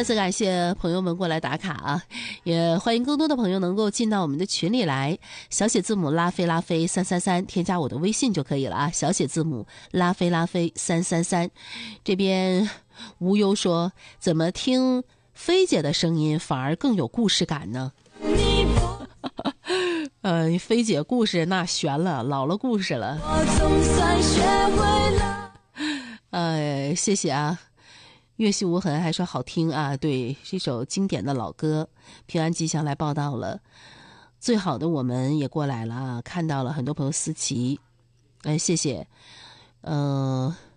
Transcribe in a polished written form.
再次感谢朋友们过来打卡啊，也欢迎更多的朋友能够进到我们的群里来，小写字母拉菲333，添加我的微信就可以了啊，小写字母拉菲333。这边无忧说，怎么听菲姐的声音反而更有故事感呢？菲姐故事那悬了，老了故事了。我总算学会了。谢谢啊。月细无痕还说好听啊，对，是一首经典的老歌。平安吉祥来报道了，最好的我们也过来了啊，看到了很多朋友思琪，谢谢。